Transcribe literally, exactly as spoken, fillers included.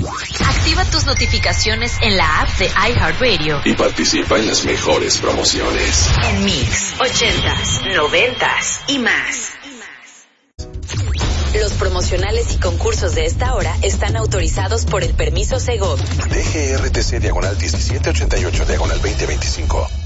Activa tus notificaciones en la app de iHeartRadio y participa en las mejores promociones. En Mix, ochentas, noventas y más. Los promocionales y concursos de esta hora están autorizados por el permiso Segov. D G R T C diagonal diecisiete ochenta y ocho diagonal veinte veinticinco.